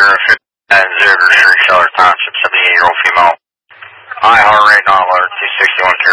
0 to Shrew Township, 78-year-old female. High heart rate, non alert, 261